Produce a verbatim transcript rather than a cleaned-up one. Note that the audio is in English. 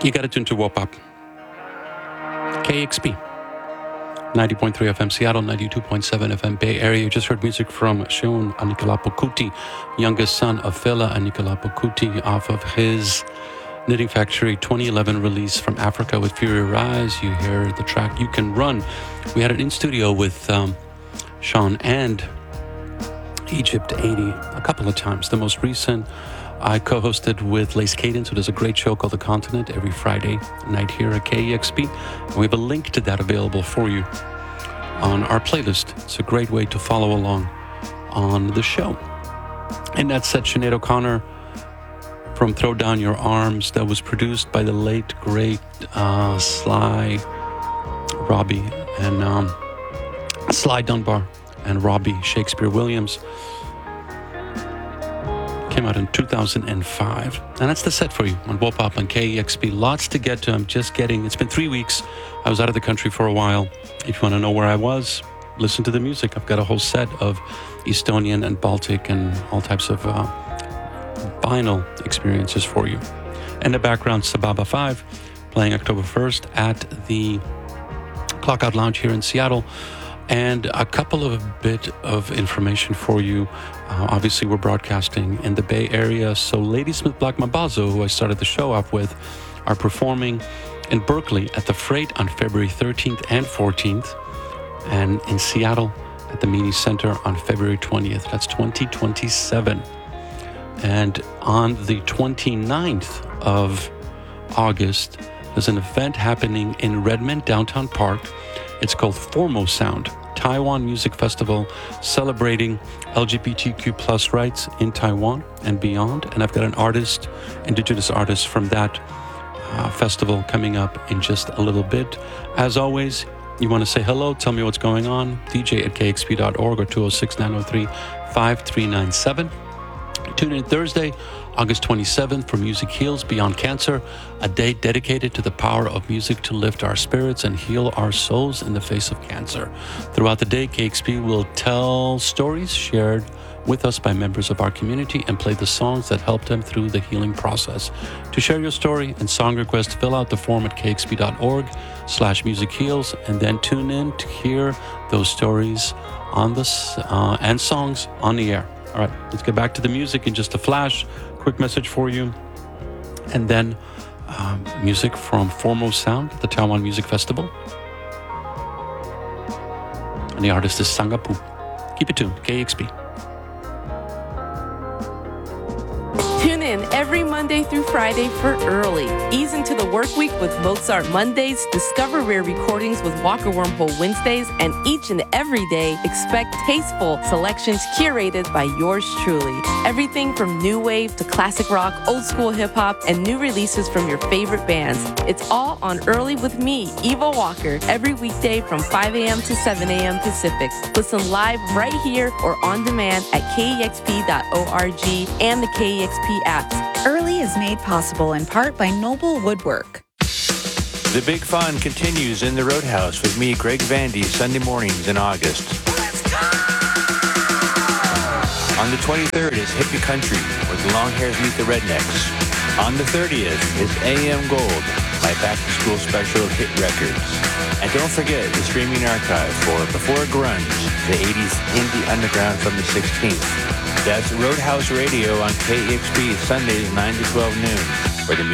You got to tune to W O P O P. K X P. ninety point three F M Seattle, ninety-two point seven F M Bay Area. You just heard music from Seun Anikulapo Kuti, youngest son of Fela Anikulapo Kuti, off of his Knitting Factory twenty eleven release From Africa with Fury Rise. You hear the track You Can Run. We had it in studio with um, Sean and Egypt eighty a couple of times. The most recent I co-hosted with Lace Cadence, who does a great show called The Continent every Friday night here at K E X P. And we have a link to that available for you on our playlist. It's a great way to follow along on the show. And that set Sinead O'Connor from Throw Down Your Arms, that was produced by the late, great uh, Sly Robbie and um, Sly Dunbar and Robbie Shakespeare Williams. Came out in two thousand five. And that's the set for you on W O P O P on K E X P. Lots to get to. I'm just getting, it's been three weeks. I was out of the country for a while. If you want to know where I was, listen to the music. I've got a whole set of Estonian and Baltic and all types of uh, vinyl experiences for you. In the background, Sababa five, playing October first at the Clockout Lounge here in Seattle. And a couple of a bit of information for you. Uh, obviously, we're broadcasting in the Bay Area. So Ladysmith Black Mambazo, who I started the show off with, are performing in Berkeley at the Freight on February thirteenth and fourteenth. And in Seattle at the Meany Center on February twentieth. That's twenty twenty-seven. And on the twenty-ninth of August, there's an event happening in Redmond, Downtown Park. It's called Foremost Sound, Taiwan Music Festival, celebrating L G B T Q plus rights in Taiwan and beyond. And I've got an artist, indigenous artist from that uh, festival coming up in just a little bit. As always, you want to say hello, tell me what's going on, D J at K X P dot org or two oh six, nine oh three, five three nine seven. Tune in Thursday, August twenty-seventh for Music Heals Beyond Cancer, a day dedicated to the power of music to lift our spirits and heal our souls in the face of cancer. Throughout the day, K X P will tell stories shared with us by members of our community and play the songs that helped them through the healing process. To share your story and song request, fill out the form at kxp.org slash music heals and then tune in to hear those stories on the, uh, and songs on the air. All right, let's get back to the music in just a flash. Quick message for you. And then um, music from Foremost Sound at the Taiwan Music Festival. And the artist is Sangapu. Keep it tuned, K X P. Tune in every Monday through Friday for Early. Ease into the work week with Mozart Mondays, discover rare recordings with Walker Wormhole Wednesdays, and each and every day expect tasteful selections curated by yours truly. Everything from new wave to classic rock, old school hip hop, and new releases from your favorite bands. It's all on Early with me, Eva Walker, every weekday from five a.m. to seven a.m. Pacific. Listen live right here or on demand at K E X P dot org and the K E X P apps. Early is made possible in part by Noble Woodwork. The big fun continues in the Roadhouse with me, Greg Vandy, Sunday mornings in August. Let's go! On the twenty-third is Hippie Country, where the long hairs meet the rednecks. On the thirtieth is A M Gold, my back-to-school special of hit records. And don't forget the streaming archive for Before Grunge, the eighties indie underground from the sixteenth. That's Roadhouse Radio on K E X P, Sundays nine to twelve noon, where the